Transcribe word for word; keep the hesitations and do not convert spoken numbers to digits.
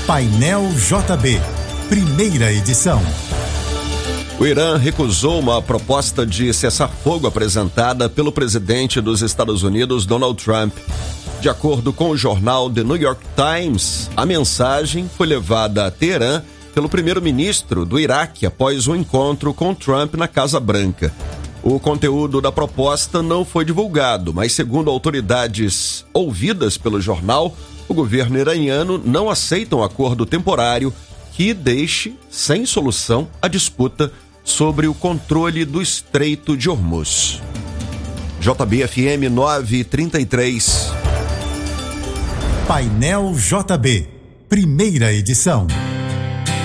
Painel J B, primeira edição. O Irã recusou uma proposta de cessar-fogo apresentada pelo presidente dos Estados Unidos, Donald Trump. De acordo com o jornal The New York Times, a mensagem foi levada a Teherã pelo primeiro-ministro do Iraque após um encontro com Trump na Casa Branca. O conteúdo da proposta não foi divulgado, mas segundo autoridades ouvidas pelo jornal, o governo iraniano não aceita um acordo temporário que deixe sem solução a disputa sobre o controle do Estreito de Hormuz. J B F M nove trinta e três. Painel J B, primeira edição.